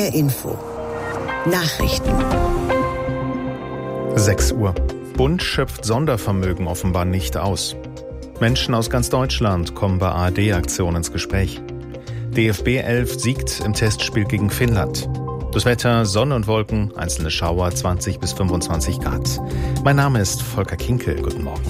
HR Info. Nachrichten. 6 Uhr. Bund schöpft Sondervermögen offenbar nicht aus. Menschen aus ganz Deutschland kommen bei ARD-Aktion ins Gespräch. DFB 11 siegt im Testspiel gegen Finnland. Das Wetter, Sonne und Wolken, einzelne Schauer, 20 bis 25 Grad. Mein Name ist Volker Kinkel. Guten Morgen.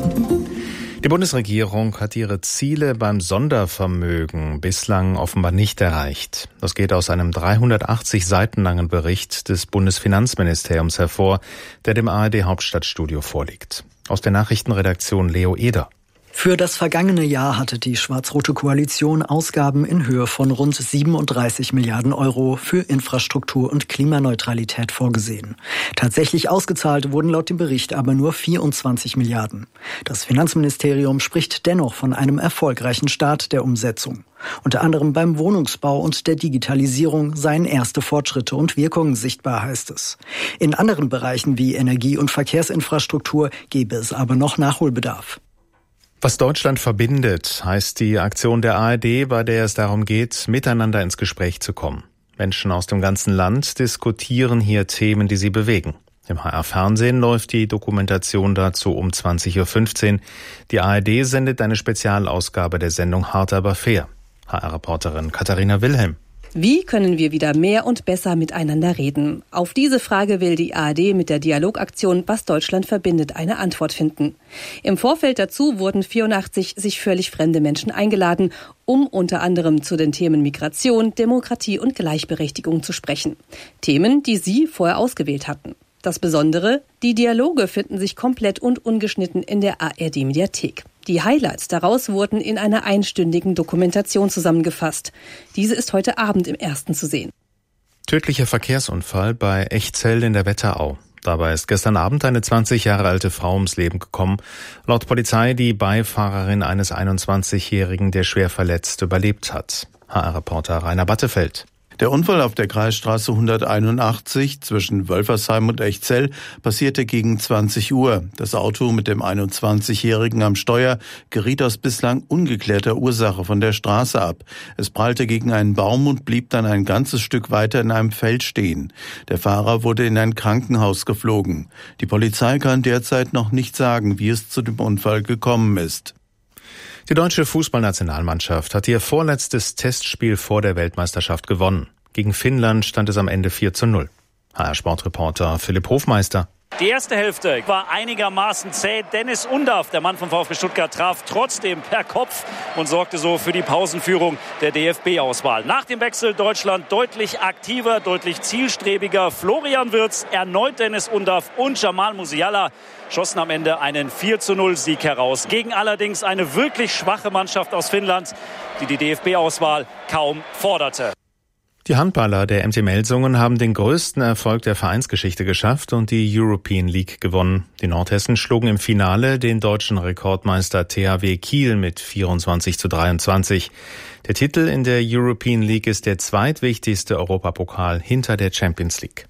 Die Bundesregierung hat ihre Ziele beim Sondervermögen bislang offenbar nicht erreicht. Das geht aus einem 380 Seiten langen Bericht des Bundesfinanzministeriums hervor, der dem ARD-Hauptstadtstudio vorliegt. Aus der Nachrichtenredaktion Leo Eder. Für das vergangene Jahr hatte die schwarz-rote Koalition Ausgaben in Höhe von rund 37 Milliarden Euro für Infrastruktur und Klimaneutralität vorgesehen. Tatsächlich ausgezahlt wurden laut dem Bericht aber nur 24 Milliarden. Das Finanzministerium spricht dennoch von einem erfolgreichen Start der Umsetzung. Unter anderem beim Wohnungsbau und der Digitalisierung seien erste Fortschritte und Wirkungen sichtbar, heißt es. In anderen Bereichen wie Energie- und Verkehrsinfrastruktur gebe es aber noch Nachholbedarf. Was Deutschland verbindet, heißt die Aktion der ARD, bei der es darum geht, miteinander ins Gespräch zu kommen. Menschen aus dem ganzen Land diskutieren hier Themen, die sie bewegen. Im HR-Fernsehen läuft die Dokumentation dazu um 20.15 Uhr. Die ARD sendet eine Spezialausgabe der Sendung Hart aber fair. HR-Reporterin Katharina Wilhelm. Wie können wir wieder mehr und besser miteinander reden? Auf diese Frage will die ARD mit der Dialogaktion Was Deutschland verbindet eine Antwort finden. Im Vorfeld dazu wurden 84 sich völlig fremde Menschen eingeladen, um unter anderem zu den Themen Migration, Demokratie und Gleichberechtigung zu sprechen. Themen, die sie vorher ausgewählt hatten. Das Besondere, die Dialoge finden sich komplett und ungeschnitten in der ARD-Mediathek. Die Highlights daraus wurden in einer einstündigen Dokumentation zusammengefasst. Diese ist heute Abend im Ersten zu sehen. Tödlicher Verkehrsunfall bei Echzell in der Wetterau. Dabei ist gestern Abend eine 20 Jahre alte Frau ums Leben gekommen. Laut Polizei die Beifahrerin eines 21-Jährigen, der schwer verletzt überlebt hat. HR-Reporter Rainer Battefeld. Der Unfall auf der Kreisstraße 181 zwischen Wölfersheim und Echzell passierte gegen 20 Uhr. Das Auto mit dem 21-Jährigen am Steuer geriet aus bislang ungeklärter Ursache von der Straße ab. Es prallte gegen einen Baum und blieb dann ein ganzes Stück weiter in einem Feld stehen. Der Fahrer wurde in ein Krankenhaus geflogen. Die Polizei kann derzeit noch nicht sagen, wie es zu dem Unfall gekommen ist. Die deutsche Fußballnationalmannschaft hat ihr vorletztes Testspiel vor der Weltmeisterschaft gewonnen. Gegen Finnland stand es am Ende 4:0. HR-Sportreporter Philipp Hofmeister. Die erste Hälfte war einigermaßen zäh. Dennis Undaff, der Mann vom VfB Stuttgart, traf trotzdem per Kopf und sorgte so für die Pausenführung der DFB-Auswahl. Nach dem Wechsel Deutschland deutlich aktiver, deutlich zielstrebiger. Florian Wirtz, erneut Dennis Undaff und Jamal Musiala schossen am Ende einen 4:0-Sieg heraus. Gegen allerdings eine wirklich schwache Mannschaft aus Finnland, die die DFB-Auswahl kaum forderte. Die Handballer der MT Melsungen haben den größten Erfolg der Vereinsgeschichte geschafft und die European League gewonnen. Die Nordhessen schlugen im Finale den deutschen Rekordmeister THW Kiel mit 24:23. Der Titel in der European League ist der zweitwichtigste Europapokal hinter der Champions League.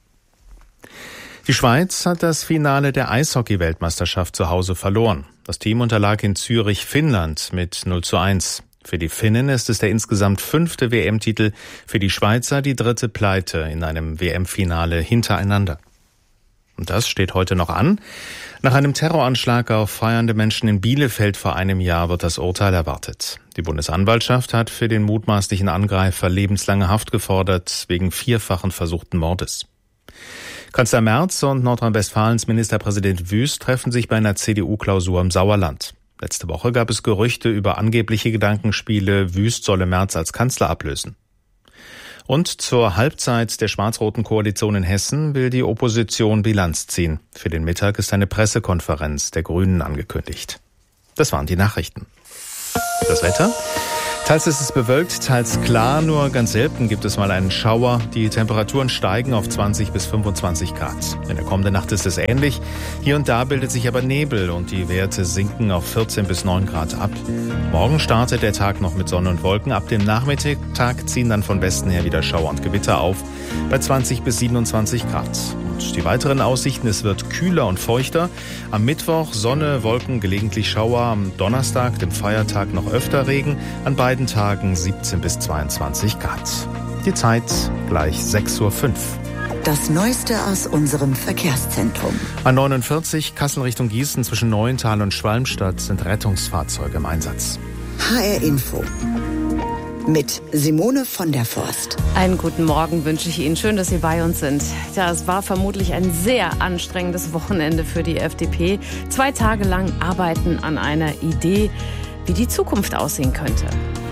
Die Schweiz hat das Finale der Eishockey-Weltmeisterschaft zu Hause verloren. Das Team unterlag in Zürich Finnland mit 0:1. Für die Finnen ist es der insgesamt 5. WM-Titel, für die Schweizer die 3. Pleite in einem WM-Finale hintereinander. Und das steht heute noch an. Nach einem Terroranschlag auf feiernde Menschen in Bielefeld vor einem Jahr wird das Urteil erwartet. Die Bundesanwaltschaft hat für den mutmaßlichen Angreifer lebenslange Haft gefordert, wegen 4-fachen versuchten Mordes. Kanzler Merz und Nordrhein-Westfalens Ministerpräsident Wüst treffen sich bei einer CDU-Klausur im Sauerland. Letzte Woche gab es Gerüchte über angebliche Gedankenspiele, Wüst solle Merz als Kanzler ablösen. Und zur Halbzeit der schwarz-roten Koalition in Hessen will die Opposition Bilanz ziehen. Für den Mittag ist eine Pressekonferenz der Grünen angekündigt. Das waren die Nachrichten. Das Wetter? Teils ist es bewölkt, teils klar, nur ganz selten gibt es mal einen Schauer. Die Temperaturen steigen auf 20 bis 25 Grad. In der kommenden Nacht ist es ähnlich. Hier und da bildet sich aber Nebel und die Werte sinken auf 14 bis 9 Grad ab. Morgen startet der Tag noch mit Sonne und Wolken. Ab dem Nachmittag ziehen dann von Westen her wieder Schauer und Gewitter auf bei 20 bis 27 Grad. Und die weiteren Aussichten, es wird kühler und feuchter. Am Mittwoch Sonne, Wolken, gelegentlich Schauer. Am Donnerstag, dem Feiertag, noch öfter Regen. An beiden Tagen 17 bis 22 Grad. Die Zeit gleich 6:05 Uhr. Das Neueste aus unserem Verkehrszentrum. A49 Kassel Richtung Gießen zwischen Neuental und Schwalmstadt sind Rettungsfahrzeuge im Einsatz. HR Info mit Simone von der Forst. Einen guten Morgen wünsche ich Ihnen. Schön, dass Sie bei uns sind. Ja, es war vermutlich ein sehr anstrengendes Wochenende für die FDP. 2 Tage lang arbeiten an einer Idee, wie die Zukunft aussehen könnte.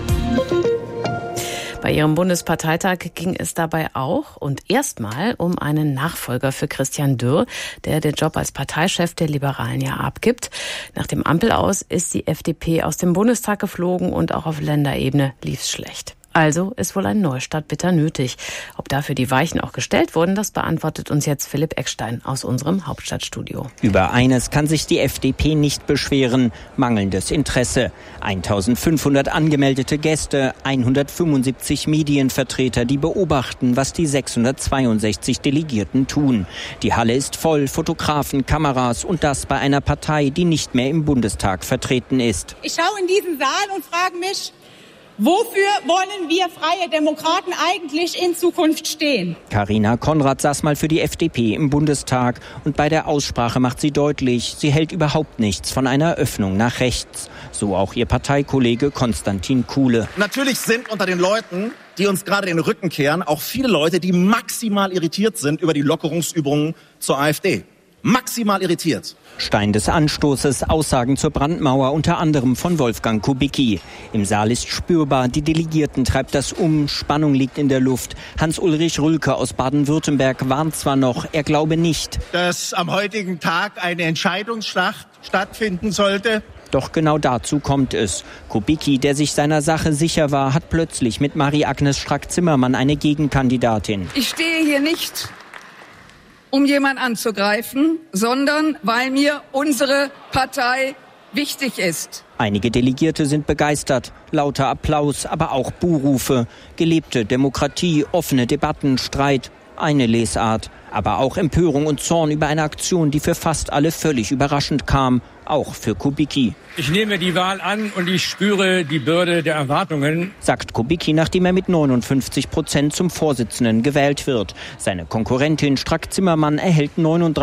Bei ihrem Bundesparteitag ging es dabei auch und erstmal um einen Nachfolger für Christian Dürr, der den Job als Parteichef der Liberalen ja abgibt. Nach dem Ampelaus ist die FDP aus dem Bundestag geflogen und auch auf Länderebene lief's schlecht. Also ist wohl ein Neustart bitter nötig. Ob dafür die Weichen auch gestellt wurden, das beantwortet uns jetzt Philipp Eckstein aus unserem Hauptstadtstudio. Über eines kann sich die FDP nicht beschweren: mangelndes Interesse. 1500 angemeldete Gäste, 175 Medienvertreter, die beobachten, was die 662 Delegierten tun. Die Halle ist voll, Fotografen, Kameras und das bei einer Partei, die nicht mehr im Bundestag vertreten ist. Ich schaue in diesen Saal und frage mich, wofür wollen wir Freie Demokraten eigentlich in Zukunft stehen? Carina Konrad saß mal für die FDP im Bundestag und bei der Aussprache macht sie deutlich, sie hält überhaupt nichts von einer Öffnung nach rechts. So auch ihr Parteikollege Konstantin Kuhle. Natürlich sind unter den Leuten, die uns gerade den Rücken kehren, auch viele Leute, die maximal irritiert sind über die Lockerungsübungen zur AfD. Maximal irritiert. Stein des Anstoßes, Aussagen zur Brandmauer, unter anderem von Wolfgang Kubicki. Im Saal ist spürbar, die Delegierten treibt das um, Spannung liegt in der Luft. Hans-Ulrich Rülke aus Baden-Württemberg warnt zwar noch, er glaube nicht, dass am heutigen Tag eine Entscheidungsschlacht stattfinden sollte. Doch genau dazu kommt es. Kubicki, der sich seiner Sache sicher war, hat plötzlich mit Marie-Agnes Strack-Zimmermann eine Gegenkandidatin. Ich stehe hier nicht, um jemanden anzugreifen, sondern weil mir unsere Partei wichtig ist. Einige Delegierte sind begeistert. Lauter Applaus, aber auch Buhrufe. Gelebte Demokratie, offene Debatten, Streit. Eine Lesart. Aber auch Empörung und Zorn über eine Aktion, die für fast alle völlig überraschend kam. Auch für Kubicki. Ich nehme die Wahl an und ich spüre die Bürde der Erwartungen, sagt Kubicki, nachdem er mit 59% zum Vorsitzenden gewählt wird. Seine Konkurrentin Strack-Zimmermann erhält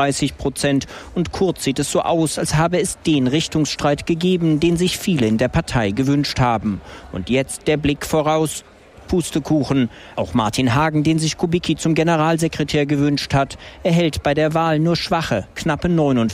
39% und kurz sieht es so aus, als habe es den Richtungsstreit gegeben, den sich viele in der Partei gewünscht haben. Und jetzt der Blick voraus. Pustekuchen. Auch Martin Hagen, den sich Kubicki zum Generalsekretär gewünscht hat, erhält bei der Wahl nur schwache, knappe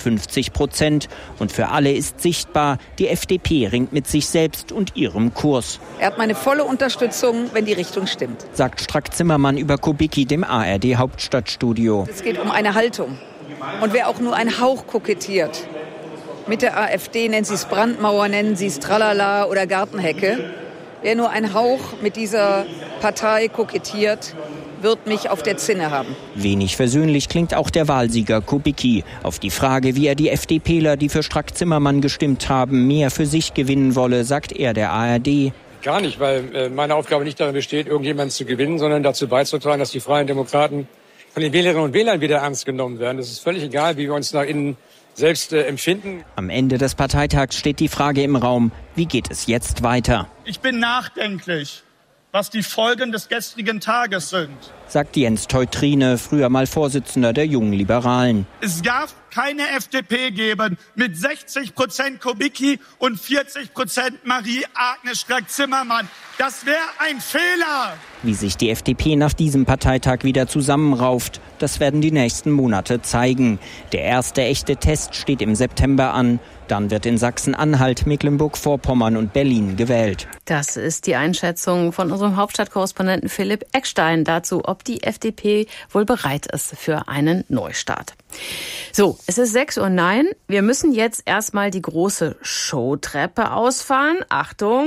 59%. Und für alle ist sichtbar, die FDP ringt mit sich selbst und ihrem Kurs. Er hat meine volle Unterstützung, wenn die Richtung stimmt, sagt Strack-Zimmermann über Kubicki dem ARD-Hauptstadtstudio. Es geht um eine Haltung. Und wer auch nur einen Hauch kokettiert mit der AfD, nennen Sie es Brandmauer, nennen Sie es Tralala oder Gartenhecke, wer nur ein Hauch mit dieser Partei kokettiert, wird mich auf der Zinne haben. Wenig versöhnlich klingt auch der Wahlsieger Kubicki. Auf die Frage, wie er die FDPler, die für Strack-Zimmermann gestimmt haben, mehr für sich gewinnen wolle, sagt er der ARD. gar nicht, weil meine Aufgabe nicht darin besteht, irgendjemanden zu gewinnen, sondern dazu beizutragen, dass die Freien Demokraten von den Wählerinnen und Wählern wieder ernst genommen werden. Es ist völlig egal, wie wir uns nach innen selbst empfinden. Am Ende des Parteitags steht die Frage im Raum, wie geht es jetzt weiter? Ich bin nachdenklich, was die Folgen des gestrigen Tages sind, sagt Jens Teutrine, früher mal Vorsitzender der Jungen Liberalen. Es darf keine FDP geben mit 60% Kubicki und 40% Marie-Agnes Strack-Zimmermann. Das wäre ein Fehler. Wie sich die FDP nach diesem Parteitag wieder zusammenrauft, das werden die nächsten Monate zeigen. Der erste echte Test steht im September an. Dann wird in Sachsen-Anhalt, Mecklenburg-Vorpommern und Berlin gewählt. Das ist die Einschätzung von unserem Hauptstadtkorrespondenten Philipp Eckstein dazu, ob die FDP wohl bereit ist für einen Neustart. So, es ist 6:09 Uhr. Wir müssen jetzt erstmal die große Showtreppe ausfahren. Achtung!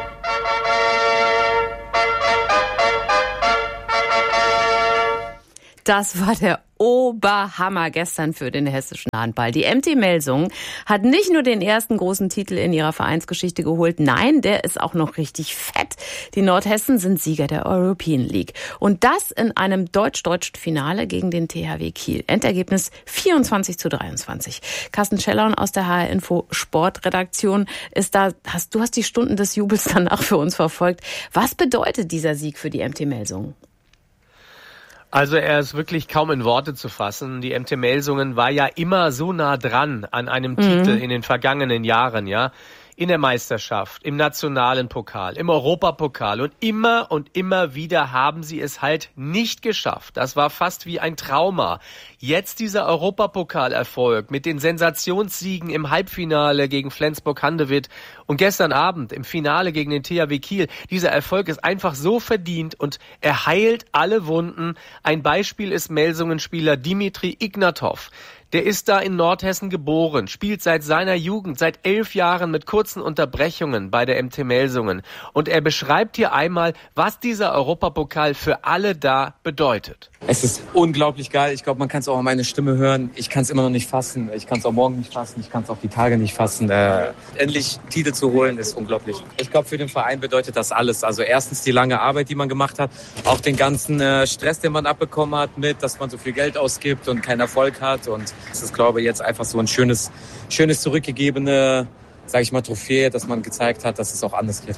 Das war der Oberhammer gestern für den hessischen Handball. Die MT Melsungen hat nicht nur den ersten großen Titel in ihrer Vereinsgeschichte geholt, nein, der ist auch noch richtig fett. Die Nordhessen sind Sieger der European League. Und das in einem deutsch-deutschen Finale gegen den THW Kiel. Endergebnis 24:23. Carsten Schellern aus der HR Info Sportredaktion ist da. Du hast die Stunden des Jubels danach für uns verfolgt. Was bedeutet dieser Sieg für die MT Melsungen? Also er ist wirklich kaum in Worte zu fassen. Die MT Melsungen war ja immer so nah dran an einem Titel in den vergangenen Jahren, ja. In der Meisterschaft, im nationalen Pokal, im Europapokal und immer wieder haben sie es halt nicht geschafft. Das war fast wie ein Trauma. Jetzt dieser Europapokalerfolg mit den Sensationssiegen im Halbfinale gegen Flensburg-Handewitt und gestern Abend im Finale gegen den THW Kiel. Dieser Erfolg ist einfach so verdient und er heilt alle Wunden. Ein Beispiel ist Melsungen-Spieler Dimitri Ignatov. Der ist da in Nordhessen geboren, spielt seit seiner Jugend, seit 11 Jahren mit kurzen Unterbrechungen bei der MT Melsungen. Und er beschreibt hier einmal, was dieser Europapokal für alle da bedeutet. Es ist unglaublich geil. Ich glaube, man kann es auch an meine Stimme hören. Ich kann es immer noch nicht fassen. Ich kann es auch morgen nicht fassen. Ich kann es auch die Tage nicht fassen. Endlich Titel zu holen, ist unglaublich. Ich glaube, für den Verein bedeutet das alles. Also erstens die lange Arbeit, die man gemacht hat. Auch den ganzen Stress, den man abbekommen hat mit, dass man so viel Geld ausgibt und keinen Erfolg hat. Und es ist, glaube ich, jetzt einfach so ein schönes zurückgegebene, sage ich mal, Trophäe, dass man gezeigt hat, dass es auch anders geht.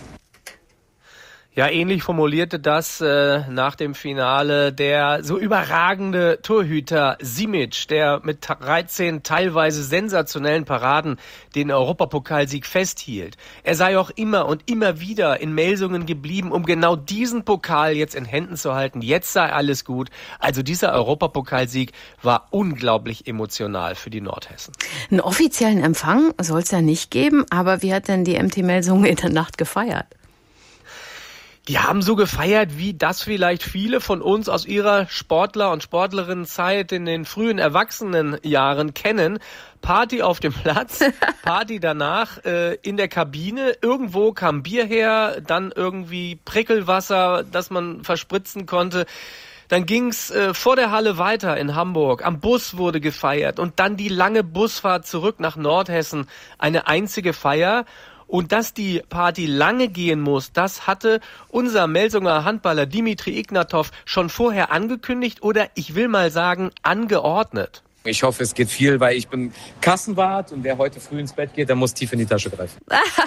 Ja, ähnlich formulierte das nach dem Finale der so überragende Torhüter Simic, der mit 13 teilweise sensationellen Paraden den Europapokalsieg festhielt. Er sei auch immer und immer wieder in Melsungen geblieben, um genau diesen Pokal jetzt in Händen zu halten. Jetzt sei alles gut. Also dieser Europapokalsieg war unglaublich emotional für die Nordhessen. Einen offiziellen Empfang soll es ja nicht geben, aber wie hat denn die MT Melsungen in der Nacht gefeiert? Die haben so gefeiert, wie das vielleicht viele von uns aus ihrer Sportler- und Sportlerinnenzeit in den frühen Erwachsenenjahren kennen. Party auf dem Platz, Party danach in der Kabine. Irgendwo kam Bier her, dann irgendwie Prickelwasser, das man verspritzen konnte. Dann ging's vor der Halle weiter in Hamburg. Am Bus wurde gefeiert und dann die lange Busfahrt zurück nach Nordhessen. Eine einzige Feier. Und dass die Party lange gehen muss, das hatte unser Melsunger Handballer Dimitri Ignatov schon vorher angekündigt oder, ich will mal sagen, angeordnet. Ich hoffe, es geht viel, weil ich bin Kassenwart und wer heute früh ins Bett geht, der muss tief in die Tasche greifen.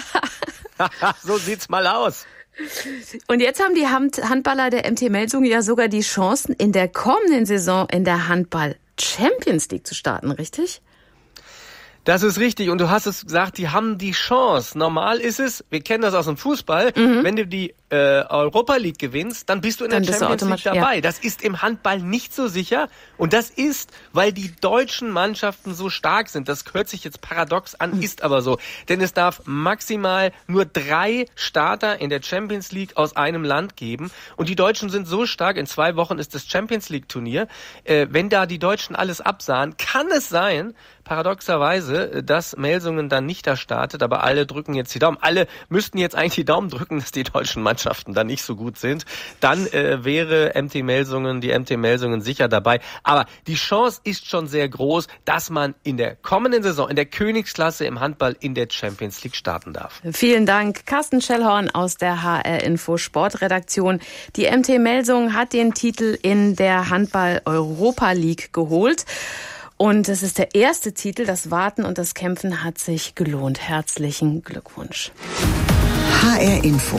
So sieht's mal aus. Und jetzt haben die Handballer der MT Melsungen ja sogar die Chancen, in der kommenden Saison in der Handball-Champions League zu starten, richtig? Das ist richtig. Und du hast es gesagt, die haben die Chance. Normal ist es, wir kennen das aus dem Fußball, wenn du die Europa League gewinnst, dann bist du in der Champions League dabei. Ja. Das ist im Handball nicht so sicher. Und das ist, weil die deutschen Mannschaften so stark sind. Das hört sich jetzt paradox an, ist aber so. Denn es darf maximal nur 3 Starter in der Champions League aus einem Land geben. Und die Deutschen sind so stark, in 2 Wochen ist das Champions League Turnier. Wenn da die Deutschen alles absahen, kann es sein, paradoxerweise, dass Melsungen dann nicht da startet, aber alle drücken jetzt die Daumen. Alle müssten jetzt eigentlich die Daumen drücken, dass die deutschen Mannschaften dann nicht so gut sind. Dann wäre die MT Melsungen sicher dabei. Aber die Chance ist schon sehr groß, dass man in der kommenden Saison, in der Königsklasse im Handball in der Champions League starten darf. Vielen Dank, Carsten Schellhorn aus der HR Info Sportredaktion. Die MT Melsungen hat den Titel in der Handball Europa League geholt. Und es ist der erste Titel. Das Warten und das Kämpfen hat sich gelohnt. Herzlichen Glückwunsch. HR Info.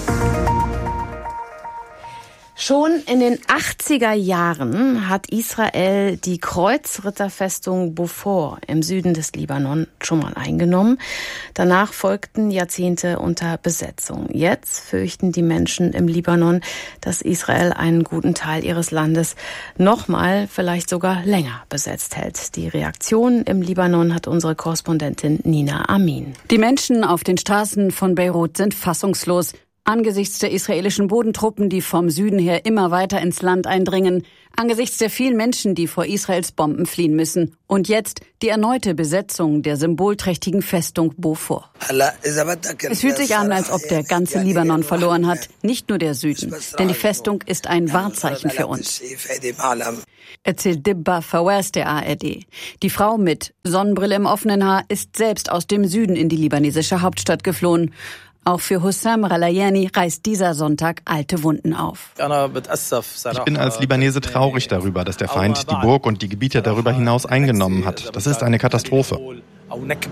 Schon in den 80er Jahren hat Israel die Kreuzritterfestung Beaufort im Süden des Libanon schon mal eingenommen. Danach folgten Jahrzehnte unter Besetzung. Jetzt fürchten die Menschen im Libanon, dass Israel einen guten Teil ihres Landes nochmal, vielleicht sogar länger besetzt hält. Die Reaktion im Libanon hat unsere Korrespondentin Nina Amin. Die Menschen auf den Straßen von Beirut sind fassungslos. Angesichts der israelischen Bodentruppen, die vom Süden her immer weiter ins Land eindringen, angesichts der vielen Menschen, die vor Israels Bomben fliehen müssen und jetzt die erneute Besetzung der symbolträchtigen Festung Beaufort. Es fühlt sich an, als ob der ganze Libanon verloren hat, nicht nur der Süden, denn die Festung ist ein Wahrzeichen für uns. Erzählt Dibba Fawaz der ARD. Die Frau mit Sonnenbrille im offenen Haar ist selbst aus dem Süden in die libanesische Hauptstadt geflohen. Auch für Hussam Ralayani reißt dieser Sonntag alte Wunden auf. Ich bin als Libanese traurig darüber, dass der Feind die Burg und die Gebiete darüber hinaus eingenommen hat. Das ist eine Katastrophe.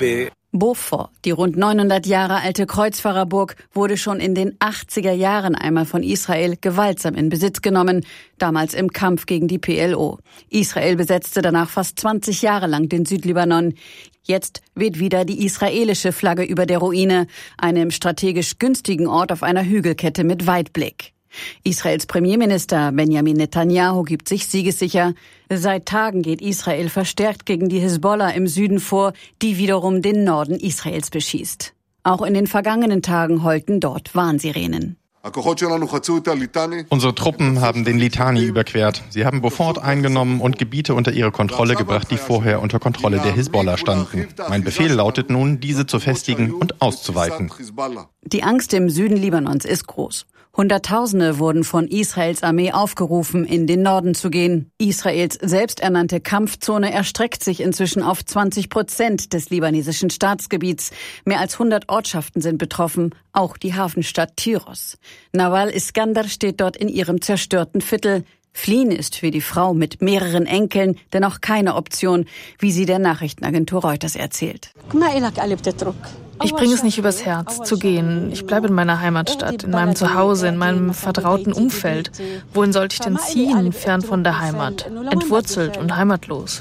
Beaufort, die rund 900 Jahre alte Kreuzfahrerburg, wurde schon in den 80er Jahren einmal von Israel gewaltsam in Besitz genommen, damals im Kampf gegen die PLO. Israel besetzte danach fast 20 Jahre lang den Südlibanon. Jetzt weht wieder die israelische Flagge über der Ruine, einem strategisch günstigen Ort auf einer Hügelkette mit Weitblick. Israels Premierminister Benjamin Netanyahu gibt sich siegessicher. Seit Tagen geht Israel verstärkt gegen die Hisbollah im Süden vor, die wiederum den Norden Israels beschießt. Auch in den vergangenen Tagen heulten dort Warnsirenen. Unsere Truppen haben den Litani überquert. Sie haben Beaufort eingenommen und Gebiete unter ihre Kontrolle gebracht, die vorher unter Kontrolle der Hisbollah standen. Mein Befehl lautet nun, diese zu festigen und auszuweiten. Die Angst im Süden Libanons ist groß. Hunderttausende wurden von Israels Armee aufgerufen, in den Norden zu gehen. Israels selbsternannte Kampfzone erstreckt sich inzwischen auf 20% des libanesischen Staatsgebiets. Mehr als 100 Ortschaften sind betroffen, auch die Hafenstadt Tyros. Nawal Iskander steht dort in ihrem zerstörten Viertel. Fliehen ist für die Frau mit mehreren Enkeln dennoch keine Option, wie sie der Nachrichtenagentur Reuters erzählt. Ich bringe es nicht übers Herz, zu gehen. Ich bleibe in meiner Heimatstadt, in meinem Zuhause, in meinem vertrauten Umfeld. Wohin sollte ich denn ziehen, fern von der Heimat, entwurzelt und heimatlos?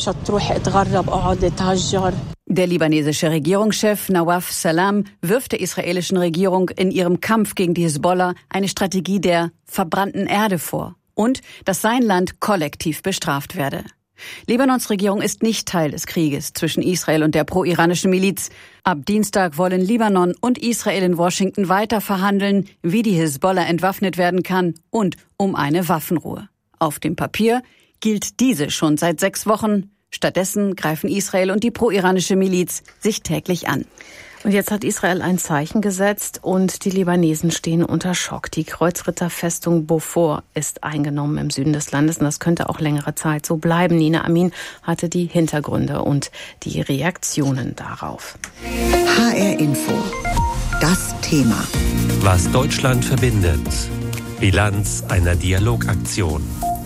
Der libanesische Regierungschef Nawaf Salam wirft der israelischen Regierung in ihrem Kampf gegen die Hisbollah eine Strategie der verbrannten Erde vor und dass sein Land kollektiv bestraft werde. Libanons Regierung ist nicht Teil des Krieges zwischen Israel und der pro-iranischen Miliz. Ab Dienstag wollen Libanon und Israel in Washington weiter verhandeln, wie die Hisbollah entwaffnet werden kann und um eine Waffenruhe. Auf dem Papier gilt diese schon seit 6 Wochen. Stattdessen greifen Israel und die pro-iranische Miliz sich täglich an. Und jetzt hat Israel ein Zeichen gesetzt und die Libanesen stehen unter Schock. Die Kreuzritterfestung Beaufort ist eingenommen im Süden des Landes und das könnte auch längere Zeit so bleiben. Nina Amin hatte die Hintergründe und die Reaktionen darauf. HR Info. Das Thema. Was Deutschland verbindet. Bilanz einer Dialogaktion.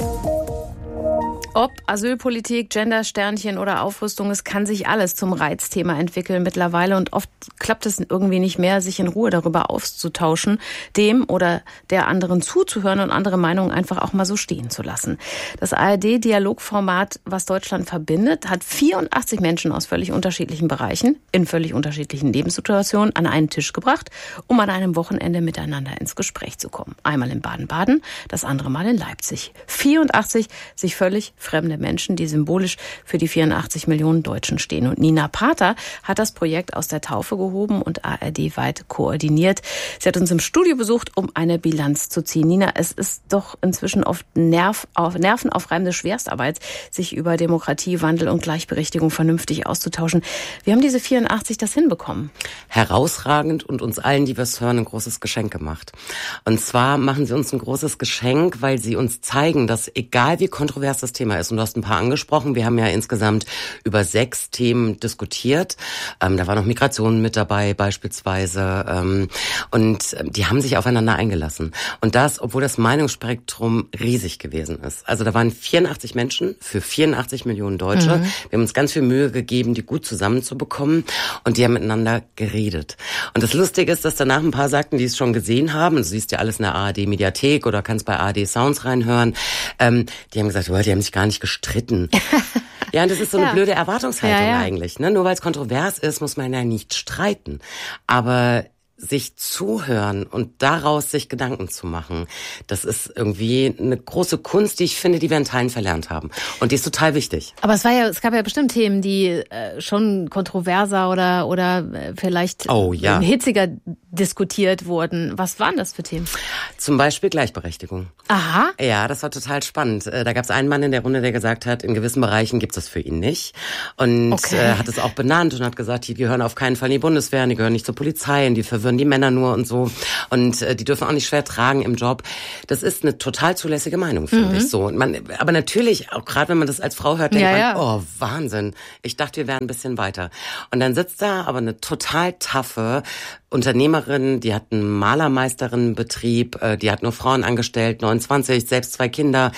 Ob Asylpolitik, Gendersternchen oder Aufrüstung, es kann sich alles zum Reizthema entwickeln mittlerweile und oft klappt es irgendwie nicht mehr, sich in Ruhe darüber auszutauschen, dem oder der anderen zuzuhören und andere Meinungen einfach auch mal so stehen zu lassen. Das ARD-Dialogformat Was Deutschland verbindet, hat 84 Menschen aus völlig unterschiedlichen Bereichen, in völlig unterschiedlichen Lebenssituationen an einen Tisch gebracht, um an einem Wochenende miteinander ins Gespräch zu kommen. Einmal in Baden-Baden, das andere Mal in Leipzig. 84 sich völlig fremde Menschen, die symbolisch für die 84 Millionen Deutschen stehen. Und Nina Pater hat das Projekt aus der Taufe gehoben und ARD-weit koordiniert. Sie hat uns im Studio besucht, um eine Bilanz zu ziehen. Nina, es ist doch inzwischen oft nervenaufreibende Schwerstarbeit, sich über Demokratie, Wandel und Gleichberechtigung vernünftig auszutauschen. Wie haben diese 84 das hinbekommen? Herausragend und uns allen, die wir es hören, ein großes Geschenk gemacht. Und zwar machen sie uns ein großes Geschenk, weil sie uns zeigen, dass egal wie kontrovers das Thema ist, und du hast ein paar angesprochen, wir haben ja insgesamt über 6 Themen diskutiert. Da war noch Migration mit dabei beispielsweise. Und die haben sich aufeinander eingelassen. Und das, obwohl das Meinungsspektrum riesig gewesen ist. Also da waren 84 Menschen für 84 Millionen Deutsche. Wir haben uns ganz viel Mühe gegeben, die gut zusammenzubekommen. Und die haben miteinander geredet. Und das Lustige ist, dass danach ein paar sagten, die es schon gesehen haben. Du siehst ja alles in der ARD-Mediathek oder kannst bei ARD Sounds reinhören. Die haben gesagt, die haben sich gar nicht gestritten. Ja, und das ist so eine blöde Erwartungshaltung eigentlich. Ne? Nur weil es kontrovers ist, muss man ja nicht streiten. Aber sich zuhören und daraus sich Gedanken zu machen, das ist irgendwie eine große Kunst, die ich finde, die wir in Teilen verlernt haben. Und die ist total wichtig. Aber es gab ja bestimmt Themen, die schon kontroverser oder vielleicht hitziger diskutiert wurden. Was waren das für Themen? Zum Beispiel Gleichberechtigung. Aha. Ja, das war total spannend. Da gab es einen Mann in der Runde, der gesagt hat, in gewissen Bereichen gibt es das für ihn nicht. Und hat es auch benannt und hat gesagt, die gehören auf keinen Fall in die Bundeswehr, die gehören nicht zur Polizei, und die verwirren die Männer nur und so. Und die dürfen auch nicht schwer tragen im Job. Das ist eine total zulässige Meinung, finde ich so. Aber natürlich, auch gerade wenn man das als Frau hört, denkt man, oh, Wahnsinn. Ich dachte, wir wären ein bisschen weiter. Und dann sitzt da aber eine total taffe Unternehmerin, die hat einen Malermeisterinnenbetrieb, die hat nur Frauen angestellt, 29, selbst 2 Kinder.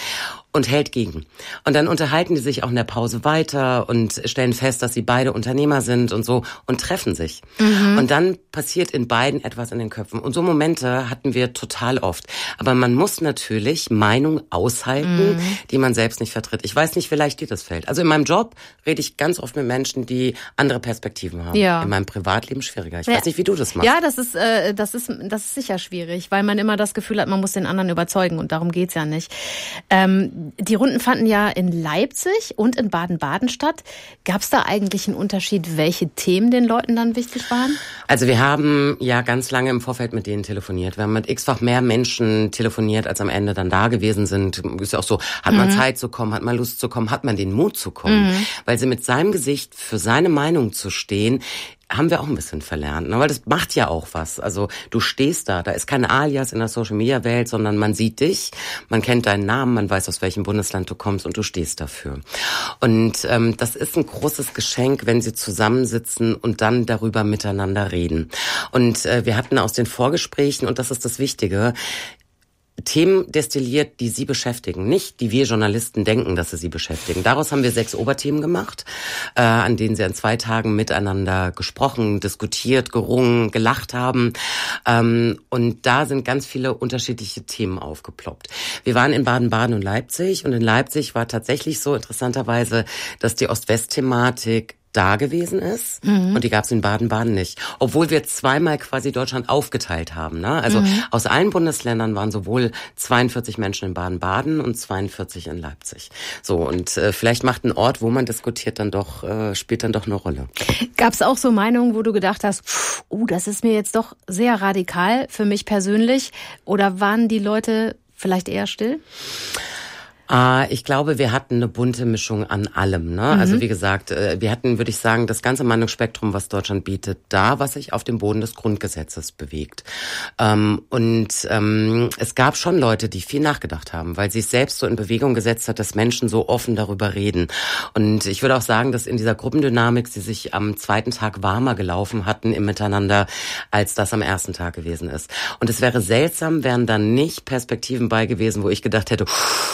und hält gegen. Und dann unterhalten die sich auch in der Pause weiter und stellen fest, dass sie beide Unternehmer sind und so und treffen sich. Und dann passiert in beiden etwas in den Köpfen. Und so Momente hatten wir total oft. Aber man muss natürlich Meinungen aushalten, die man selbst nicht vertritt. Ich weiß nicht, wie leicht dir das fällt. Also in meinem Job rede ich ganz oft mit Menschen, die andere Perspektiven haben. Ja. In meinem Privatleben schwieriger. Ich weiß nicht, wie du das machst. Ja, das ist sicher schwierig, weil man immer das Gefühl hat, man muss den anderen überzeugen und darum geht's ja nicht. Die Runden fanden ja in Leipzig und in Baden-Baden statt. Gab es da eigentlich einen Unterschied, welche Themen den Leuten dann wichtig waren? Also wir haben ja ganz lange im Vorfeld mit denen telefoniert. Wir haben mit x-fach mehr Menschen telefoniert, als am Ende dann da gewesen sind. Ist ja auch so, hat man Zeit zu kommen, hat man Lust zu kommen, hat man den Mut zu kommen. Weil sie mit seinem Gesicht für seine Meinung zu stehen, haben wir auch ein bisschen verlernt, ne? Weil das macht ja auch was. Also du stehst da ist kein Alias in der Social-Media-Welt, sondern man sieht dich, man kennt deinen Namen, man weiß, aus welchem Bundesland du kommst und du stehst dafür. Und das ist ein großes Geschenk, wenn sie zusammensitzen und dann darüber miteinander reden. Und wir hatten aus den Vorgesprächen, und das ist das Wichtige, Themen destilliert, die sie beschäftigen, nicht die wir Journalisten denken, dass sie beschäftigen. Daraus haben wir 6 Oberthemen gemacht, an denen sie an 2 Tagen miteinander gesprochen, diskutiert, gerungen, gelacht haben. Und da sind ganz viele unterschiedliche Themen aufgeploppt. Wir waren in Baden-Baden und Leipzig, und in Leipzig war tatsächlich so interessanterweise, dass die Ost-West-Thematik da gewesen ist und die gab es in Baden-Baden nicht. Obwohl wir zweimal quasi Deutschland aufgeteilt haben. Ne? Also aus allen Bundesländern waren sowohl 42 Menschen in Baden-Baden und 42 in Leipzig. So, und vielleicht macht ein Ort, wo man diskutiert, dann doch spielt dann doch eine Rolle. Gab es auch so Meinungen, wo du gedacht hast, das ist mir jetzt doch sehr radikal für mich persönlich? Oder waren die Leute vielleicht eher still? Ich glaube, wir hatten eine bunte Mischung an allem. Ne? Also wie gesagt, wir hatten, würde ich sagen, das ganze Meinungsspektrum, was Deutschland bietet, was sich auf dem Boden des Grundgesetzes bewegt. Es gab schon Leute, die viel nachgedacht haben, weil sie es selbst so in Bewegung gesetzt hat, dass Menschen so offen darüber reden. Und ich würde auch sagen, dass in dieser Gruppendynamik sie sich am 2. Tag warmer gelaufen hatten im Miteinander, als das am 1. Tag gewesen ist. Und es wäre seltsam, wären dann nicht Perspektiven bei gewesen, wo ich gedacht hätte,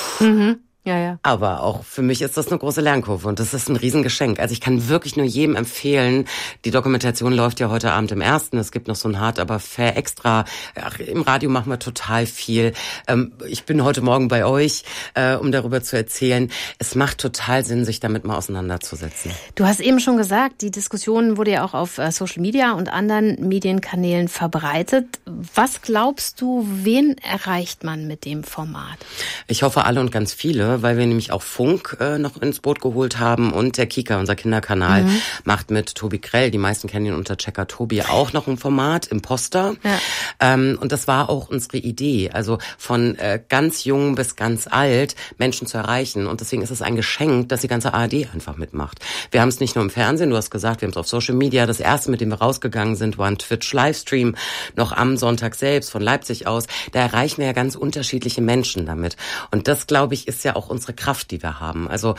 Ja. Aber auch für mich ist das eine große Lernkurve und das ist ein Riesengeschenk. Also ich kann wirklich nur jedem empfehlen, die Dokumentation läuft ja heute Abend im 1. Es gibt noch so ein Hard aber fair extra. Im Radio machen wir total viel. Ich bin heute Morgen bei euch, um darüber zu erzählen. Es macht total Sinn, sich damit mal auseinanderzusetzen. Du hast eben schon gesagt, die Diskussion wurde ja auch auf Social Media und anderen Medienkanälen verbreitet. Was glaubst du, wen erreicht man mit dem Format? Ich hoffe alle und ganz viele, weil wir nämlich auch Funk noch ins Boot geholt haben und der Kika, unser Kinderkanal, macht mit Tobi Krell, die meisten kennen ihn unter Checker Tobi, auch noch ein Format, Imposter. Ja. Und das war auch unsere Idee, also von ganz jung bis ganz alt Menschen zu erreichen. Und deswegen ist es ein Geschenk, dass die ganze ARD einfach mitmacht. Wir haben es nicht nur im Fernsehen, du hast gesagt, wir haben es auf Social Media. Das erste, mit dem wir rausgegangen sind, war ein Twitch-Livestream, noch am Sonntag selbst von Leipzig aus. Da erreichen wir ja ganz unterschiedliche Menschen damit. Und das, glaube ich, ist ja auch unsere Kraft, die wir haben. Also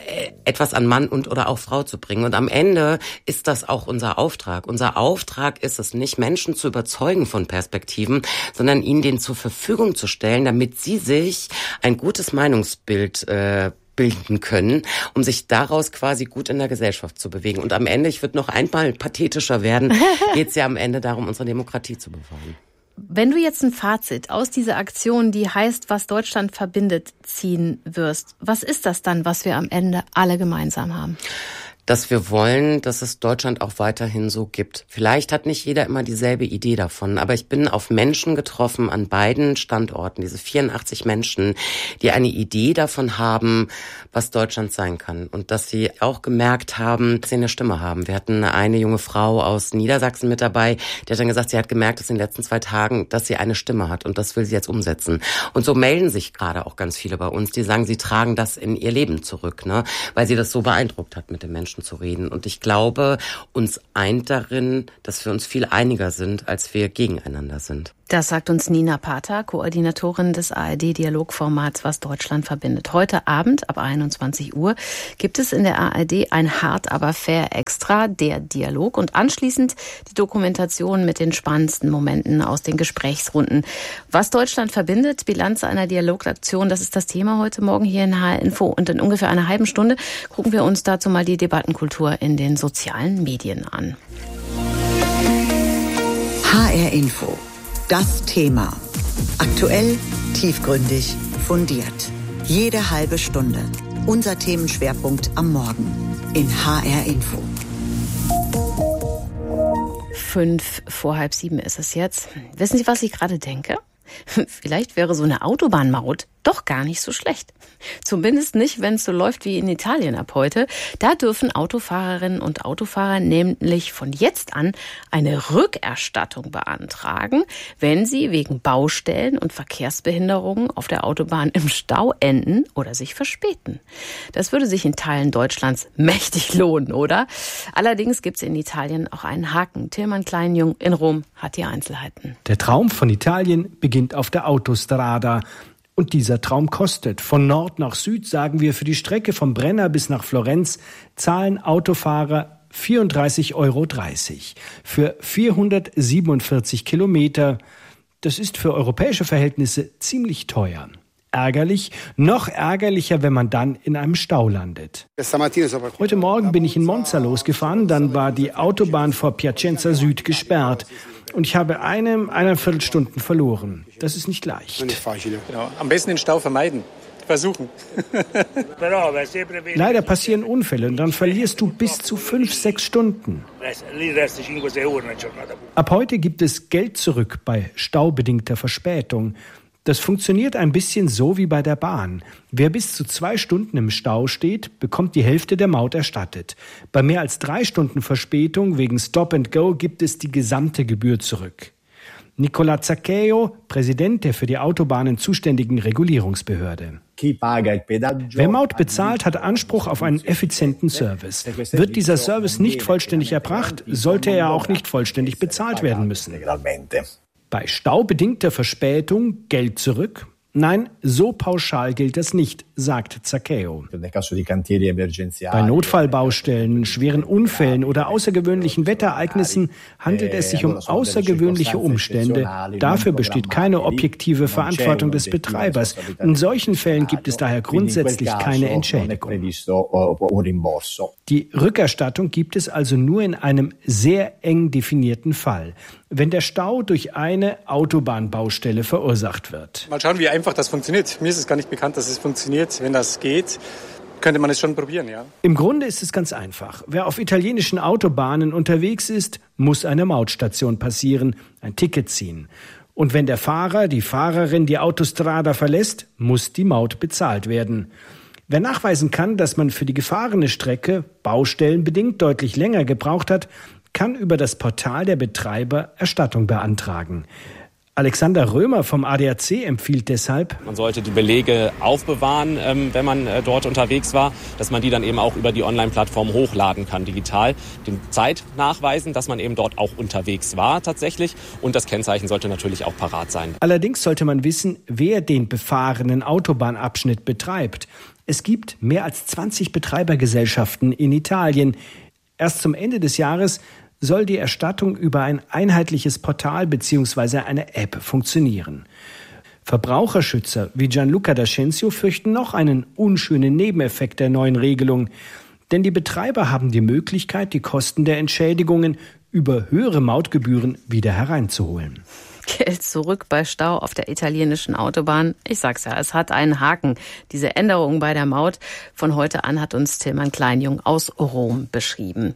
etwas an Mann und oder auch Frau zu bringen. Und am Ende ist das auch unser Auftrag. Unser Auftrag ist es nicht, Menschen zu überzeugen von Perspektiven, sondern ihnen den zur Verfügung zu stellen, damit sie sich ein gutes Meinungsbild bilden können, um sich daraus quasi gut in der Gesellschaft zu bewegen. Und am Ende, ich würde noch einmal pathetischer werden, geht es ja am Ende darum, unsere Demokratie zu bewahren. Wenn du jetzt ein Fazit aus dieser Aktion, die heißt, was Deutschland verbindet, ziehen wirst, was ist das dann, was wir am Ende alle gemeinsam haben? Dass wir wollen, dass es Deutschland auch weiterhin so gibt. Vielleicht hat nicht jeder immer dieselbe Idee davon, aber ich bin auf Menschen getroffen an beiden Standorten, diese 84 Menschen, die eine Idee davon haben, was Deutschland sein kann. Und dass sie auch gemerkt haben, dass sie eine Stimme haben. Wir hatten eine junge Frau aus Niedersachsen mit dabei, die hat dann gesagt, sie hat gemerkt, dass in den letzten 2 Tagen, dass sie eine Stimme hat und das will sie jetzt umsetzen. Und so melden sich gerade auch ganz viele bei uns, die sagen, sie tragen das in ihr Leben zurück, ne, weil sie das so beeindruckt hat, mit den Menschen zu reden. Und ich glaube, uns eint darin, dass wir uns viel einiger sind, als wir gegeneinander sind. Das sagt uns Nina Pater, Koordinatorin des ARD-Dialogformats Was Deutschland verbindet. Heute Abend ab 21 Uhr gibt es in der ARD ein Hart aber fair Extra, der Dialog, und anschließend die Dokumentation mit den spannendsten Momenten aus den Gesprächsrunden. Was Deutschland verbindet, Bilanz einer Dialogaktion, das ist das Thema heute Morgen hier in HR Info. Und in ungefähr einer halben Stunde gucken wir uns dazu mal die Debattenkultur in den sozialen Medien an. HR Info. Das Thema. Aktuell, tiefgründig, fundiert. Jede halbe Stunde. Unser Themenschwerpunkt am Morgen in HR Info. 6:05 ist es jetzt. Wissen Sie, was ich gerade denke? Vielleicht wäre so eine Autobahnmaut doch gar nicht so schlecht. Zumindest nicht, wenn es so läuft wie in Italien ab heute. Da dürfen Autofahrerinnen und Autofahrer nämlich von jetzt an eine Rückerstattung beantragen, wenn sie wegen Baustellen und Verkehrsbehinderungen auf der Autobahn im Stau enden oder sich verspäten. Das würde sich in Teilen Deutschlands mächtig lohnen, oder? Allerdings gibt es in Italien auch einen Haken. Tilman Kleinjung in Rom hat die Einzelheiten. Der Traum von Italien beginnt auf der Autostrada. Und dieser Traum kostet. Von Nord nach Süd, sagen wir, für die Strecke vom Brenner bis nach Florenz zahlen Autofahrer 34,30 € für 447 Kilometer. Das ist für europäische Verhältnisse ziemlich teuer. Ärgerlich, noch ärgerlicher, wenn man dann in einem Stau landet. Heute Morgen bin ich in Monza losgefahren, dann war die Autobahn vor Piacenza Süd gesperrt. Und ich habe eineinviertel Stunden verloren. Das ist nicht leicht. Genau. Am besten den Stau vermeiden. Versuchen. Leider passieren Unfälle und dann verlierst du bis zu 5-6 Stunden. Ab heute gibt es Geld zurück bei staubedingter Verspätung. Das funktioniert ein bisschen so wie bei der Bahn. Wer bis zu 2 Stunden im Stau steht, bekommt die Hälfte der Maut erstattet. Bei mehr als 3 Stunden Verspätung wegen Stop and Go gibt es die gesamte Gebühr zurück. Nicola Zaccheo, Präsident der für die Autobahnen zuständigen Regulierungsbehörde. Wer Maut bezahlt, hat Anspruch auf einen effizienten Service. Wird dieser Service nicht vollständig erbracht, sollte er auch nicht vollständig bezahlt werden müssen. Bei staubedingter Verspätung Geld zurück? Nein, so pauschal gilt das nicht, sagt Zaccheo. Bei Notfallbaustellen, schweren Unfällen oder außergewöhnlichen Wetterereignissen handelt es sich um außergewöhnliche Umstände. Dafür besteht keine objektive Verantwortung des Betreibers. In solchen Fällen gibt es daher grundsätzlich keine Entschädigung. Die Rückerstattung gibt es also nur in einem sehr eng definierten Fall, wenn der Stau durch eine Autobahnbaustelle verursacht wird. Mal schauen, wie einfach das funktioniert. Mir ist es gar nicht bekannt, dass es funktioniert. Wenn das geht, könnte man es schon probieren, ja. Im Grunde ist es ganz einfach. Wer auf italienischen Autobahnen unterwegs ist, muss eine Mautstation passieren, ein Ticket ziehen. Und wenn der Fahrer, die Fahrerin die Autostrada verlässt, muss die Maut bezahlt werden. Wer nachweisen kann, dass man für die gefahrene Strecke baustellenbedingt deutlich länger gebraucht hat, kann über das Portal der Betreiber Erstattung beantragen. Alexander Römer vom ADAC empfiehlt deshalb: Man sollte die Belege aufbewahren, wenn man dort unterwegs war, dass man die dann eben auch über die Online-Plattform hochladen kann, digital. Den Zeit nachweisen, dass man eben dort auch unterwegs war tatsächlich, und das Kennzeichen sollte natürlich auch parat sein. Allerdings sollte man wissen, wer den befahrenen Autobahnabschnitt betreibt. Es gibt mehr als 20 Betreibergesellschaften in Italien. Erst zum Ende des Jahres soll die Erstattung über ein einheitliches Portal bzw. eine App funktionieren. Verbraucherschützer wie Gianluca D'Ascensio fürchten noch einen unschönen Nebeneffekt der neuen Regelung. Denn die Betreiber haben die Möglichkeit, die Kosten der Entschädigungen über höhere Mautgebühren wieder hereinzuholen. Geld zurück bei Stau auf der italienischen Autobahn. Ich sag's ja, es hat einen Haken. Diese Änderung bei der Maut von heute an hat uns Tilman Kleinjung aus Rom beschrieben.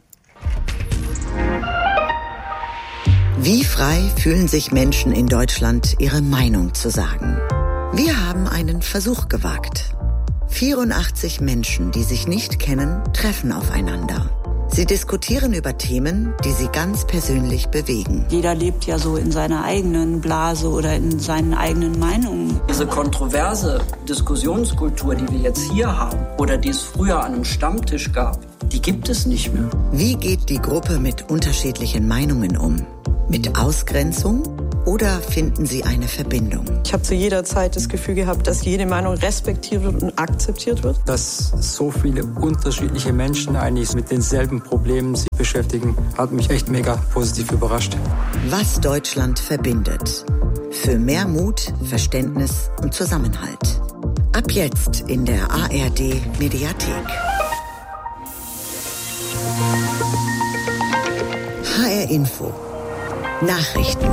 Wie frei fühlen sich Menschen in Deutschland, ihre Meinung zu sagen? Wir haben einen Versuch gewagt. 84 Menschen, die sich nicht kennen, treffen aufeinander. Sie diskutieren über Themen, die sie ganz persönlich bewegen. Jeder lebt ja so in seiner eigenen Blase oder in seinen eigenen Meinungen. Diese kontroverse Diskussionskultur, die wir jetzt hier haben oder die es früher an einem Stammtisch gab, die gibt es nicht mehr. Wie geht die Gruppe mit unterschiedlichen Meinungen um? Mit Ausgrenzung Oder finden Sie eine Verbindung? Ich habe zu jeder Zeit das Gefühl gehabt, dass jede Meinung respektiert wird und akzeptiert wird. Dass so viele unterschiedliche Menschen eigentlich mit denselben Problemen sich beschäftigen, hat mich echt mega positiv überrascht. Was Deutschland verbindet. Für mehr Mut, Verständnis und Zusammenhalt. Ab jetzt in der ARD Mediathek. HR Info. Nachrichten.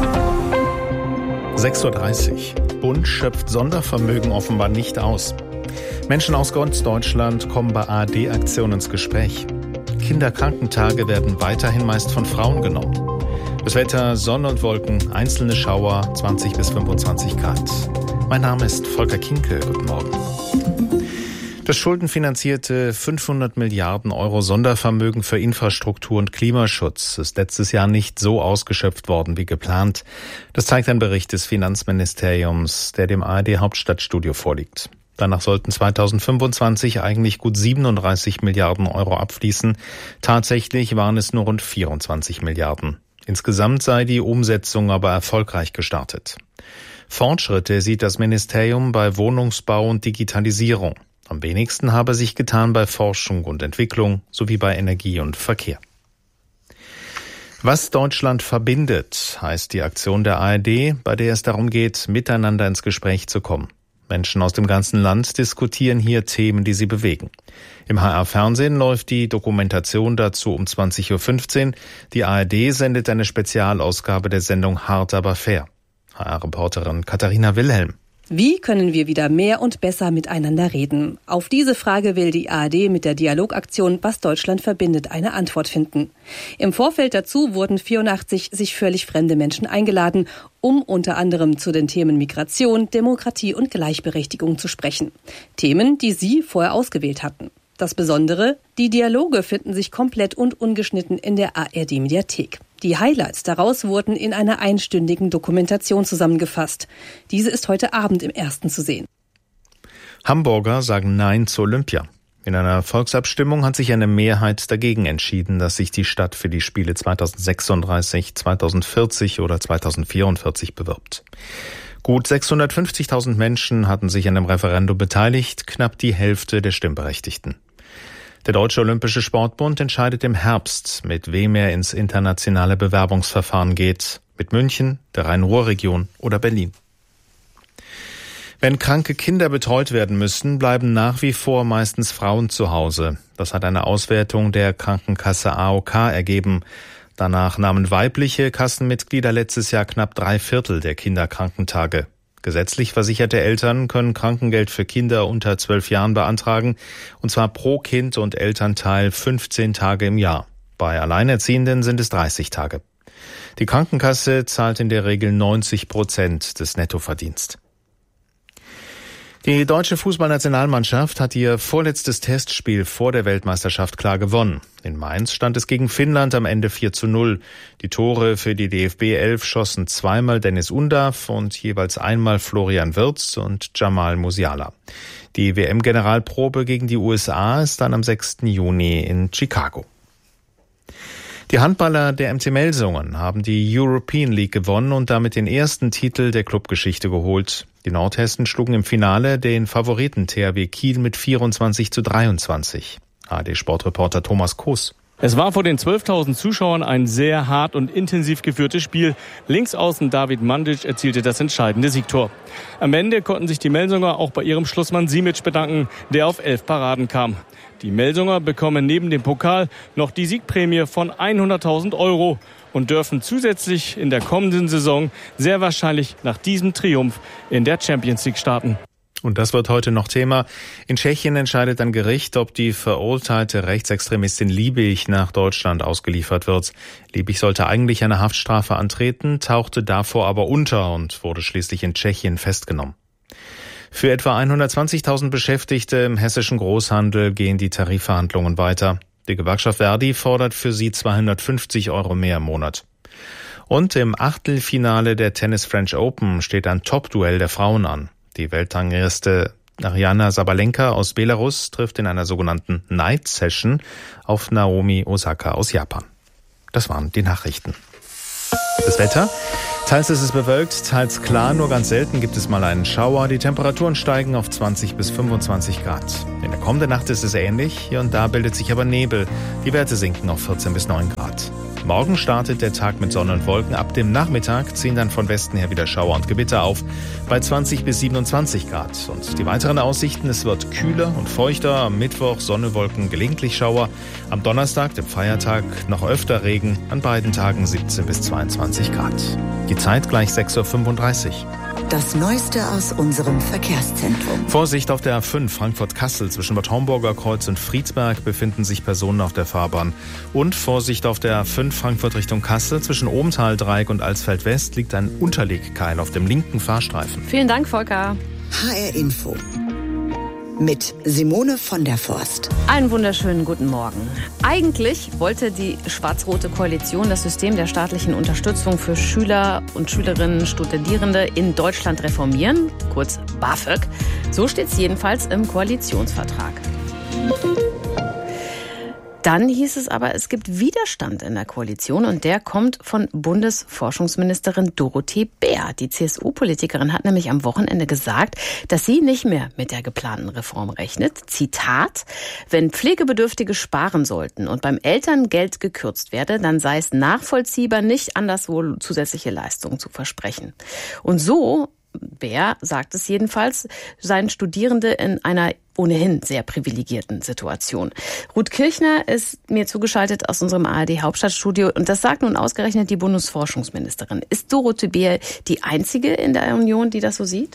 6:30 Uhr. Bund schöpft Sondervermögen offenbar nicht aus. Menschen aus ganz Deutschland kommen bei ARD-Aktionen ins Gespräch. Kinderkrankentage werden weiterhin meist von Frauen genommen. Das Wetter, Sonne und Wolken, einzelne Schauer, 20 bis 25 Grad. Mein Name ist Volker Kinkel. Guten Morgen. Das schuldenfinanzierte 500 Milliarden Euro Sondervermögen für Infrastruktur und Klimaschutz ist letztes Jahr nicht so ausgeschöpft worden wie geplant. Das zeigt ein Bericht des Finanzministeriums, der dem ARD-Hauptstadtstudio vorliegt. Danach sollten 2025 eigentlich gut 37 Milliarden Euro abfließen. Tatsächlich waren es nur rund 24 Milliarden. Insgesamt sei die Umsetzung aber erfolgreich gestartet. Fortschritte sieht das Ministerium bei Wohnungsbau und Digitalisierung. Am wenigsten habe sich getan bei Forschung und Entwicklung sowie bei Energie und Verkehr. Was Deutschland verbindet, heißt die Aktion der ARD, bei der es darum geht, miteinander ins Gespräch zu kommen. Menschen aus dem ganzen Land diskutieren hier Themen, die sie bewegen. Im HR-Fernsehen läuft die Dokumentation dazu um 20.15 Uhr. Die ARD sendet eine Spezialausgabe der Sendung Hart aber fair. HR-Reporterin Katharina Wilhelm. Wie können wir wieder mehr und besser miteinander reden? Auf diese Frage will die ARD mit der Dialogaktion Was Deutschland verbindet eine Antwort finden. Im Vorfeld dazu wurden 84 sich völlig fremde Menschen eingeladen, um unter anderem zu den Themen Migration, Demokratie und Gleichberechtigung zu sprechen. Themen, die sie vorher ausgewählt hatten. Das Besondere, die Dialoge finden sich komplett und ungeschnitten in der ARD-Mediathek. Die Highlights daraus wurden in einer einstündigen Dokumentation zusammengefasst. Diese ist heute Abend im Ersten zu sehen. Hamburger sagen Nein zu Olympia. In einer Volksabstimmung hat sich eine Mehrheit dagegen entschieden, dass sich die Stadt für die Spiele 2036, 2040 oder 2044 bewirbt. Gut 650.000 Menschen hatten sich an dem Referendum beteiligt, knapp die Hälfte der Stimmberechtigten. Der Deutsche Olympische Sportbund entscheidet im Herbst, mit wem er ins internationale Bewerbungsverfahren geht. Mit München, der Rhein-Ruhr-Region oder Berlin. Wenn kranke Kinder betreut werden müssen, bleiben nach wie vor meistens Frauen zu Hause. Das hat eine Auswertung der Krankenkasse AOK ergeben. Danach nahmen weibliche Kassenmitglieder letztes Jahr knapp 3/4 der Kinderkrankentage. Gesetzlich versicherte Eltern können Krankengeld für Kinder unter 12 Jahren beantragen, und zwar pro Kind und Elternteil 15 Tage im Jahr. Bei Alleinerziehenden sind es 30 Tage. Die Krankenkasse zahlt in der Regel 90% des Nettoverdienstes. Die deutsche Fußballnationalmannschaft hat ihr vorletztes Testspiel vor der Weltmeisterschaft klar gewonnen. In Mainz stand es gegen Finnland am Ende 4:0. Die Tore für die DFB 11 schossen zweimal Dennis Undav und jeweils einmal Florian Wirtz und Jamal Musiala. Die WM-Generalprobe gegen die USA ist dann am 6. Juni in Chicago. Die Handballer der MC Melsungen haben die European League gewonnen und damit den ersten Titel der Clubgeschichte geholt. Die Nordhessen schlugen im Finale den Favoriten THW Kiel mit 24:23. ARD-Sportreporter Thomas Koos. Es war vor den 12.000 Zuschauern ein sehr hart und intensiv geführtes Spiel. Linksaußen David Mandic erzielte das entscheidende Siegtor. Am Ende konnten sich die Melsunger auch bei ihrem Schlussmann Simic bedanken, der auf 11 Paraden kam. Die Melsunger bekommen neben dem Pokal noch die Siegprämie von 100.000 Euro und dürfen zusätzlich in der kommenden Saison sehr wahrscheinlich nach diesem Triumph in der Champions League starten. Und das wird heute noch Thema. In Tschechien entscheidet ein Gericht, ob die verurteilte Rechtsextremistin Liebig nach Deutschland ausgeliefert wird. Liebig sollte eigentlich eine Haftstrafe antreten, tauchte davor aber unter und wurde schließlich in Tschechien festgenommen. Für etwa 120.000 Beschäftigte im hessischen Großhandel gehen die Tarifverhandlungen weiter. Die Gewerkschaft Verdi fordert für sie 250 Euro mehr im Monat. Und im Achtelfinale der Tennis French Open steht ein Top-Duell der Frauen an. Die Weltrangliste Aryna Sabalenka aus Belarus trifft in einer sogenannten Night Session auf Naomi Osaka aus Japan. Das waren die Nachrichten. Das Wetter. Teils ist es bewölkt, teils klar, nur ganz selten gibt es mal einen Schauer. Die Temperaturen steigen auf 20 bis 25 Grad. In der kommenden Nacht ist es ähnlich, hier und da bildet sich aber Nebel. Die Werte sinken auf 14 bis 9 Grad. Morgen startet der Tag mit Sonne und Wolken. Ab dem Nachmittag ziehen dann von Westen her wieder Schauer und Gewitter auf, bei 20 bis 27 Grad. Und die weiteren Aussichten, es wird kühler und feuchter. Am Mittwoch Sonne, Wolken, gelegentlich Schauer. Am Donnerstag, dem Feiertag, noch öfter Regen. An beiden Tagen 17 bis 22 Grad. Die Zeit gleich 6.35 Uhr. Das Neueste aus unserem Verkehrszentrum. Vorsicht auf der A5 Frankfurt-Kassel. Zwischen Bad Homburger Kreuz und Friedberg befinden sich Personen auf der Fahrbahn. Und Vorsicht auf der A5 Frankfurt Richtung Kassel. Zwischen Ohmtal-Dreieck und Alsfeld West liegt ein Unterlegkeil auf dem linken Fahrstreifen. Vielen Dank, Volker. HR Info. Mit Simone von der Forst. Einen wunderschönen guten Morgen. Eigentlich wollte die schwarz-rote Koalition das System der staatlichen Unterstützung für Schüler und Schülerinnen, Studierende in Deutschland reformieren, kurz BAföG. So steht es jedenfalls im Koalitionsvertrag. Dann hieß es aber, es gibt Widerstand in der Koalition und der kommt von Bundesforschungsministerin Dorothee Bär. Die CSU-Politikerin hat nämlich am Wochenende gesagt, dass sie nicht mehr mit der geplanten Reform rechnet. Zitat: Wenn Pflegebedürftige sparen sollten und beim Elterngeld gekürzt werde, dann sei es nachvollziehbar, nicht anderswo zusätzliche Leistungen zu versprechen. Und so, Bär sagt es jedenfalls, seien Studierende in einer ohnehin sehr privilegierten Situation. Ruth Kirchner ist mir zugeschaltet aus unserem ARD-Hauptstadtstudio und das sagt nun ausgerechnet die Bundesforschungsministerin. Ist Dorothee Bär die einzige in der Union, die das so sieht?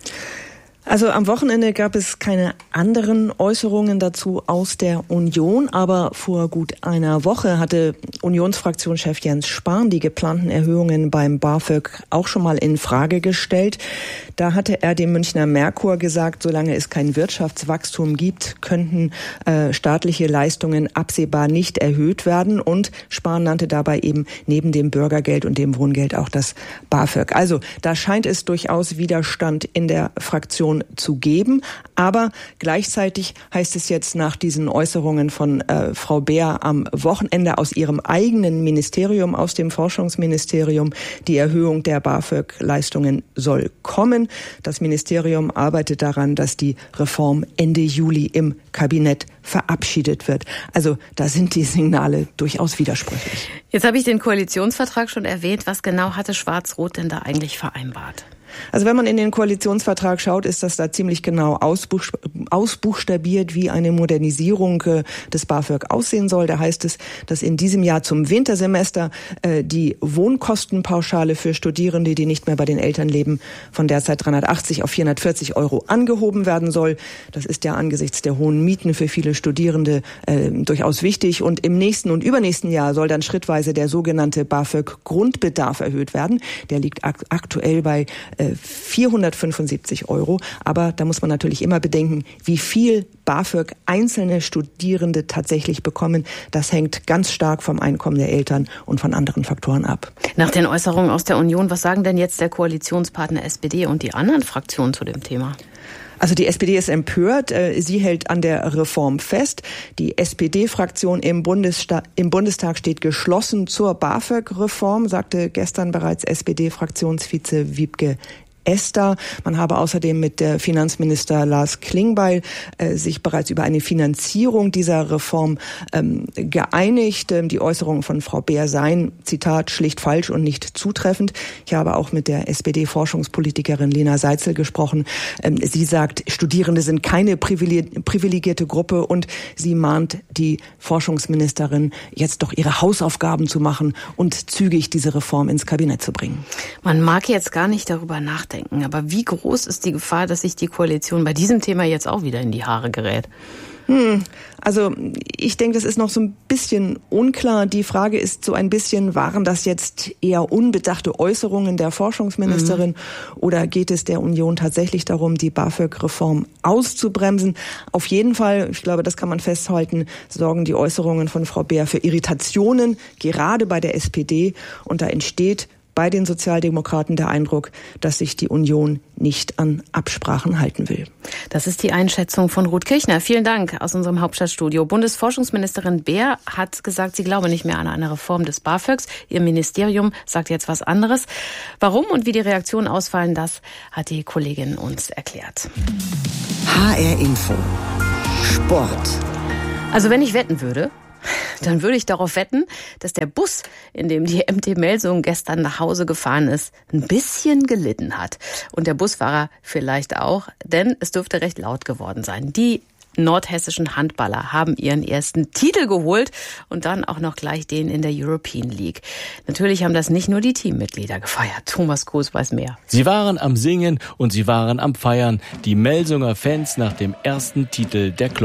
Also am Wochenende gab es keine anderen Äußerungen dazu aus der Union, aber vor gut einer Woche hatte Unionsfraktionschef Jens Spahn die geplanten Erhöhungen beim BAföG auch schon mal in Frage gestellt. Da hatte er dem Münchner Merkur gesagt, solange es kein Wirtschaftswachstum gibt, könnten staatliche Leistungen absehbar nicht erhöht werden. Und Spahn nannte dabei eben neben dem Bürgergeld und dem Wohngeld auch das BAföG. Also da scheint es durchaus Widerstand in der Fraktion zu geben. Aber gleichzeitig heißt es jetzt nach diesen Äußerungen von Frau Bär am Wochenende aus ihrem eigenen Ministerium, aus dem Forschungsministerium, die Erhöhung der BAföG-Leistungen soll kommen. Das Ministerium arbeitet daran, dass die Reform Ende Juli im Kabinett verabschiedet wird. Also da sind die Signale durchaus widersprüchlich. Jetzt habe ich den Koalitionsvertrag schon erwähnt. Was genau hatte Schwarz-Rot denn da eigentlich vereinbart? Also wenn man in den Koalitionsvertrag schaut, ist das da ziemlich genau ausbuchstabiert, wie eine Modernisierung des BAföG aussehen soll. Da heißt es, dass in diesem Jahr zum Wintersemester die Wohnkostenpauschale für Studierende, die nicht mehr bei den Eltern leben, von derzeit 380 auf 440 € angehoben werden soll. Das ist ja angesichts der hohen Mieten für viele Studierende durchaus wichtig. Und im nächsten und übernächsten Jahr soll dann schrittweise der sogenannte BAföG-Grundbedarf erhöht werden. Der liegt aktuell bei 475 €. Aber da muss man natürlich immer bedenken, wie viel BAföG einzelne Studierende tatsächlich bekommen. Das hängt ganz stark vom Einkommen der Eltern und von anderen Faktoren ab. Nach den Äußerungen aus der Union, was sagen denn jetzt der Koalitionspartner SPD und die anderen Fraktionen zu dem Thema? Also die SPD ist empört. Sie hält an der Reform fest. Die SPD-Fraktion im Bundestag steht geschlossen zur BAföG-Reform, sagte gestern bereits SPD-Fraktionsvize Wiebke Esther. Man habe außerdem mit der Finanzminister Lars Klingbeil sich bereits über eine Finanzierung dieser Reform geeinigt. Die Äußerungen von Frau Bär seien, Zitat, schlicht falsch und nicht zutreffend. Ich habe auch mit der SPD-Forschungspolitikerin Lena Seitzel gesprochen. Sie sagt, Studierende sind keine privilegierte Gruppe und sie mahnt die Forschungsministerin, jetzt doch ihre Hausaufgaben zu machen und zügig diese Reform ins Kabinett zu bringen. Man mag jetzt gar nicht darüber nachdenken. Aber wie groß ist die Gefahr, dass sich die Koalition bei diesem Thema jetzt auch wieder in die Haare gerät? Also ich denke, das ist noch so ein bisschen unklar. Die Frage ist so ein bisschen, waren das jetzt eher unbedachte Äußerungen der Forschungsministerin oder geht es der Union tatsächlich darum, die BAföG-Reform auszubremsen? Auf jeden Fall, ich glaube, das kann man festhalten, sorgen die Äußerungen von Frau Bär für Irritationen, gerade bei der SPD. Und da entsteht bei den Sozialdemokraten der Eindruck, dass sich die Union nicht an Absprachen halten will. Das ist die Einschätzung von Ruth Kirchner. Vielen Dank aus unserem Hauptstadtstudio. Bundesforschungsministerin Beer hat gesagt, sie glaube nicht mehr an eine Reform des BAföGs. Ihr Ministerium sagt jetzt was anderes. Warum und wie die Reaktionen ausfallen, das hat die Kollegin uns erklärt. HR Info. Sport. Also wenn ich wetten würde, dann würde ich darauf wetten, dass der Bus, in dem die MT Melsungen gestern nach Hause gefahren ist, ein bisschen gelitten hat. Und der Busfahrer vielleicht auch, denn es dürfte recht laut geworden sein. Die nordhessischen Handballer haben ihren ersten Titel geholt und dann auch noch gleich den in der European League. Natürlich haben das nicht nur die Teammitglieder gefeiert. Thomas Groß weiß mehr. Sie waren am Singen und sie waren am Feiern. Die Melsunger Fans nach dem ersten Titel der Club.